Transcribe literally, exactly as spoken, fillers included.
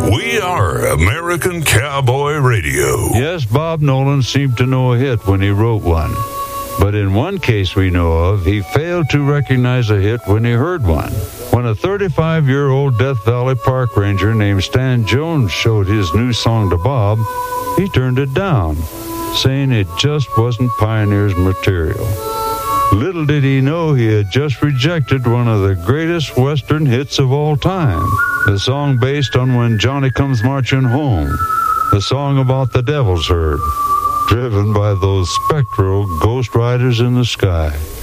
We are American Cowboy Radio. Yes, Bob Nolan seemed to know a hit when he wrote one. But in one case we know of, he failed to recognize a hit when he heard one. When a thirty-five-year-old Death Valley park ranger named Stan Jones showed his new song to Bob, he turned it down, saying it just wasn't Pioneer's material. Little did he know he had just rejected one of the greatest Western hits of all time, the song based on When Johnny Comes Marching Home, the song about the devil's herd, driven by those spectral ghost riders in the sky.